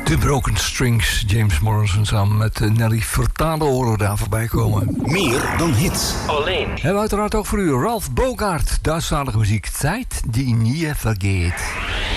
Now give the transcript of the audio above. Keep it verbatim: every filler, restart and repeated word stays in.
De Broken Strings, James Morrison samen met Nelly Furtado horen we daar voorbij komen. Meer dan hits. Alleen. En we uiteraard ook voor u Ralph Bogart, Duitsstalige muziek. Tijd die nie vergeet.